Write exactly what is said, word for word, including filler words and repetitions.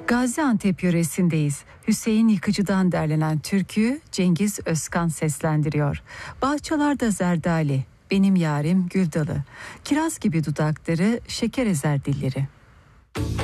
Gaziantep yöresindeyiz. Hüseyin Yıkıcı'dan derlenen türküyü Cengiz Özkan seslendiriyor. Bahçelerde zerdali, benim yarim gül dalı. Kiraz gibi dudakları, şeker ezer dilleri.